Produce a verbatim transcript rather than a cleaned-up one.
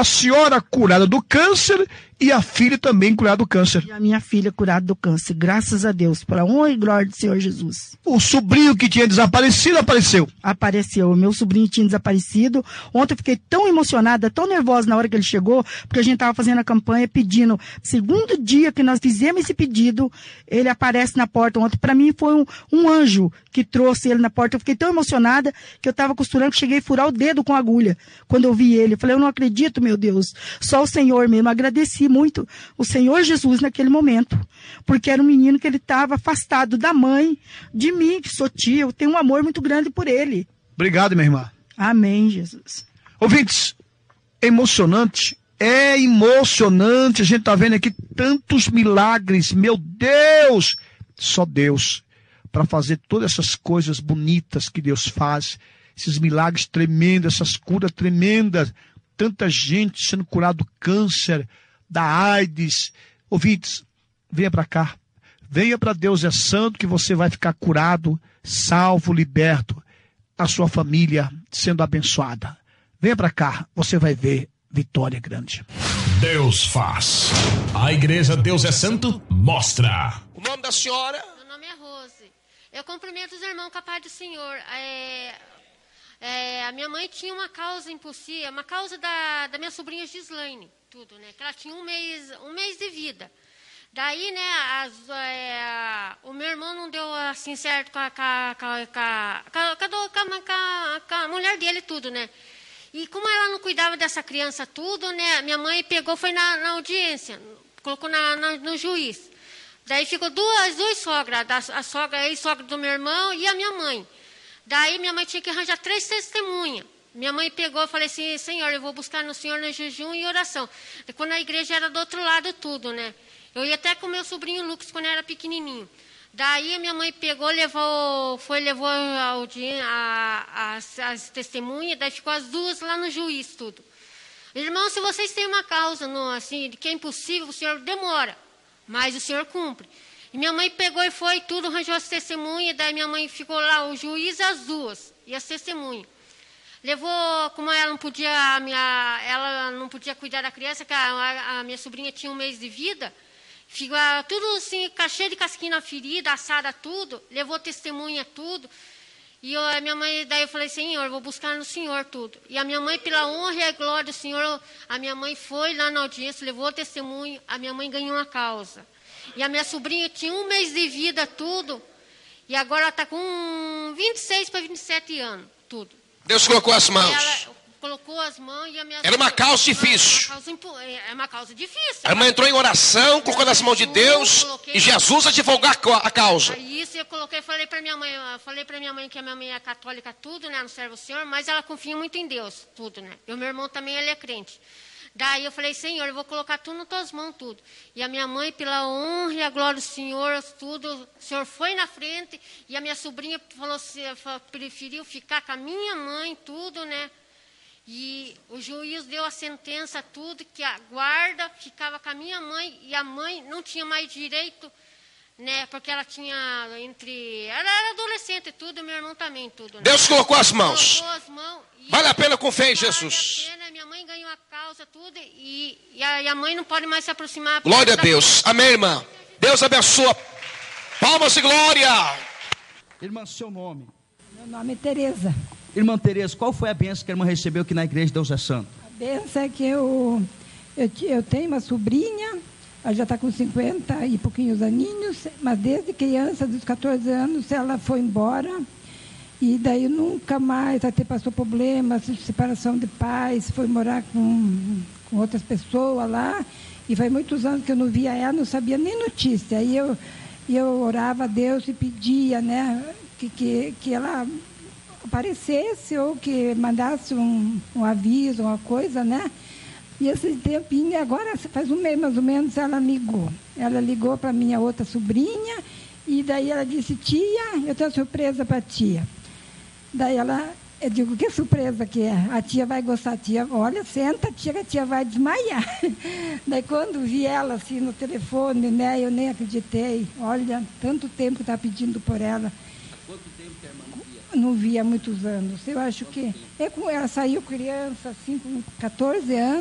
a senhora curada do câncer e a filha também curada do câncer. E a minha filha curada do câncer, graças a Deus, para a honra e glória do Senhor Jesus. O sobrinho que tinha desaparecido apareceu. Apareceu, o meu sobrinho tinha desaparecido. Ontem eu fiquei tão emocionada, tão nervosa na hora que ele chegou, porque a gente estava fazendo a campanha pedindo. Segundo dia que nós fizemos esse pedido, ele aparece na porta. Ontem para mim foi um, um anjo que trouxe ele na porta. Eu fiquei tão emocionada que eu estava costurando, que cheguei a furar o dedo com a agulha quando eu vi ele. Eu falei, eu não acredito, meu Deus, só o Senhor mesmo. Agradeci muito o Senhor Jesus naquele momento, porque era um menino que ele estava afastado da mãe, de mim, que sou tia, eu tenho um amor muito grande por ele. Obrigado, minha irmã. Amém, Jesus. Ouvintes, emocionante, é emocionante, a gente está vendo aqui tantos milagres, meu Deus, só Deus, para fazer todas essas coisas bonitas que Deus faz, esses milagres tremendos, essas curas tremendas, tanta gente sendo curada do câncer, da AIDS. Ouvintes, venha para cá. Venha para Deus é Santo, que você vai ficar curado, salvo, liberto. A sua família sendo abençoada. Venha para cá, você vai ver vitória grande. Deus faz. A igreja Deus é Santo mostra. O nome da senhora? Meu nome é Rose. Eu cumprimento os irmãos com a paz do Senhor. É... É, a minha mãe tinha uma causa impossível, uma causa da, da minha sobrinha Gislaine, tudo, né? Que ela tinha um mês, um mês de vida. Daí, né, as, é, o meu irmão não deu assim certo com a, com a, com a, com a, com a, com a, com a mulher dele, tudo, né? E como ela não cuidava dessa criança, tudo, né? Minha mãe pegou, foi na, na audiência, colocou na, na, no juiz. Daí ficou duas, duas sogras, a, a sogra, a ex-sogra do meu irmão e a minha mãe. Daí minha mãe tinha que arranjar três testemunhas. Minha mãe pegou e falou assim, Senhor, eu vou buscar no Senhor no jejum e oração. E quando a igreja era do outro lado tudo, né? Eu ia até com meu sobrinho Lucas quando era pequenininho. Daí a minha mãe pegou, levou, foi, levou a, a, as, as testemunhas, daí ficou as duas lá no juiz, tudo. Irmão, se vocês têm uma causa no, assim, de que é impossível, o Senhor demora, mas o Senhor cumpre. E minha mãe pegou e foi tudo, arranjou as testemunhas, daí minha mãe ficou lá, o juiz e as duas, e as testemunhas. Levou, como ela não podia, a minha, ela não podia cuidar da criança, que a, a minha sobrinha tinha um mês de vida, ficou tudo assim, cheio de casquinha na ferida, assada tudo, levou testemunha tudo. E eu, a minha mãe, daí eu falei, Senhor, eu vou buscar no Senhor tudo. E a minha mãe, pela honra e a glória do Senhor, a minha mãe foi lá na audiência, levou testemunho, a minha mãe ganhou uma causa. E a minha sobrinha tinha um mês de vida, tudo. E agora ela está com vinte e seis para vinte e sete anos, tudo. Deus colocou as mãos. Ela colocou as mãos e a minha... Era uma causa difícil. Uma causa impo... É uma causa difícil. A irmã entrou em oração, colocou nas mãos de Deus coloquei... e Jesus advogou a causa. Aí isso eu coloquei, falei para minha mãe, falei para minha mãe que a minha mãe é católica, tudo, né? Não serve o Senhor, mas ela confia muito em Deus, tudo, né? E o meu irmão também, ele é crente. Daí eu falei, Senhor, eu vou colocar tudo nas tuas mãos, tudo. E a minha mãe, pela honra e a glória do Senhor, tudo, o Senhor foi na frente. E a minha sobrinha falou, preferiu ficar com a minha mãe, tudo, né? E o juiz deu a sentença, tudo, que a guarda ficava com a minha mãe. E a mãe não tinha mais direito, né? Porque ela tinha entre... Ela era adolescente e tudo, meu irmão também, tudo. Né? Deus colocou as mãos. Colocou as mãos. Vale a pena com fé em Jesus. Vale a pena, minha mãe ganhou a causa, tudo, e, e, a, e a mãe não pode mais se aproximar. Glória a Deus. Amém, irmã. Deus abençoa. Palmas e glória. Irmã, seu nome? Meu nome é Tereza. Irmã Tereza, qual foi a bênção que a irmã recebeu aqui na igreja Deus é Santo? A bênção é que eu, eu, eu tenho uma sobrinha, ela já está com cinquenta e pouquinhos aninhos, mas desde criança, dos quatorze anos, ela foi embora. E daí nunca mais, até passou problemas, separação de pais, foi morar com, com outras pessoas lá. E faz muitos anos que eu não via ela, não sabia nem notícia. Aí eu, eu orava a Deus e pedia, né, que, que, que ela aparecesse ou que mandasse um, um aviso, uma coisa, né? E esse tempinho, agora faz um mês mais ou menos, ela ligou. Ela ligou para minha outra sobrinha e daí ela disse, tia, eu tenho uma surpresa para a tia. Daí ela, eu digo, que surpresa que é? A tia vai gostar, tia, olha, senta, tia, que a tia vai desmaiar. Daí quando vi ela assim no telefone, né, eu nem acreditei. Olha, tanto tempo que estava pedindo por ela. Quanto tempo que a irmã não via? Não via há muitos anos. Eu acho que é, ela saiu criança, assim, com quatorze anos.